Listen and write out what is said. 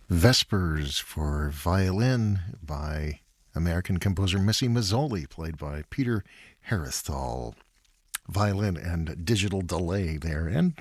Vespers for violin by American composer Missy Mazzoli, played by Peter Herresthal. Violin and digital delay there, and